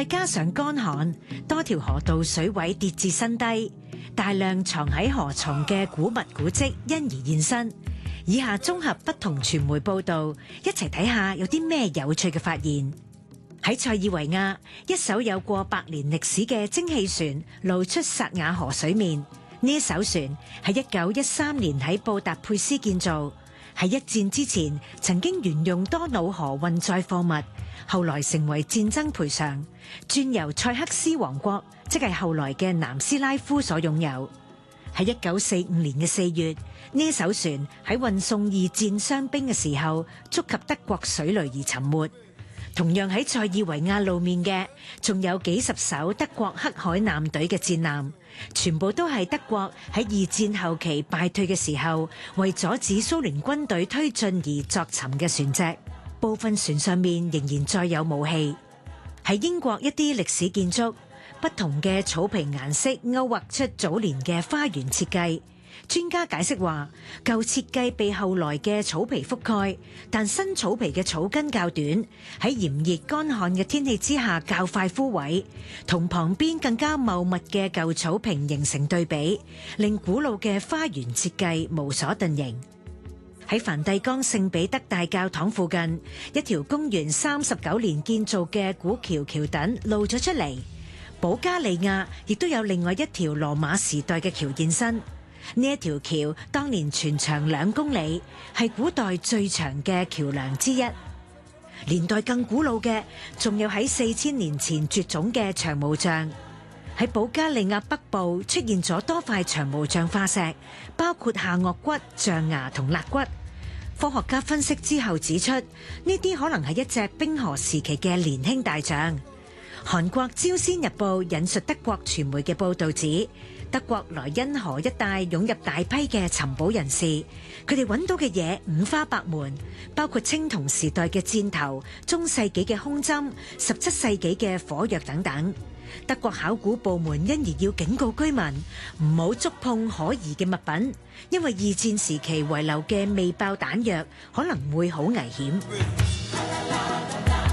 加上乾旱，多條河道水位跌至新低，大量藏喺河床嘅古物古蹟因而現身。以下綜合不同傳媒報道，一齊睇下有啲咩有趣嘅發現。喺塞爾維亞，一艘有過百年歷史嘅蒸汽船露出薩雅河水面。呢一艘船係1913年喺布達佩斯建造，喺一戰之前曾經沿用多瑙河運載貨物，後來成為戰爭賠償，轉由塞克斯王國，即係後來嘅南斯拉夫所擁有。喺1945年嘅4月，呢艘船喺運送二戰傷兵嘅時候觸及德國水雷而沉沒。同樣喺塞爾維亞露面嘅，仲有幾十艘德國黑海艦隊嘅戰艦，全部都係德國喺二戰後期敗退嘅時候，為阻止蘇聯軍隊推進而作沉嘅船隻。部分船上面仍然載有武器。喺英國一啲歷史建築，不同嘅草皮顏色勾畫出早年嘅花園設計。專家解釋話，舊設計被後來嘅草皮覆蓋，但新草皮嘅草根較短，喺炎熱乾旱嘅天氣之下較快枯萎，同旁邊更加茂密嘅舊草坪形成對比，令古老嘅花園設計無所遁形。喺梵蒂岡聖彼得大教堂附近，一條公元39年建造嘅古橋橋墩露咗出嚟。保加利亞亦都有另外一條羅馬時代嘅橋現身。呢一條橋當年全長2公里，係古代最長嘅橋梁之一。年代更古老嘅，仲有喺4000年前絕種嘅長毛象。喺保加利亞北部出現咗多塊長毛象化石，包括下顎骨、象牙同肋骨。科學家分析之後指出，呢啲可能係一隻冰河時期嘅年輕大象。韓國朝鮮日報引述德國傳媒嘅報導指，德國萊茵河一帶湧入大批嘅尋寶人士，佢哋揾到嘅嘢五花八門，包括青銅時代嘅箭頭、中世紀嘅胸針、17世紀嘅火藥等等。德國考古部門因而要警告居民唔好觸碰可疑嘅物品，因為二戰時期遺留嘅未爆彈藥可能會好危險。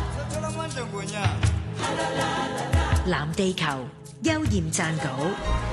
藍地球，邱焱撰稿。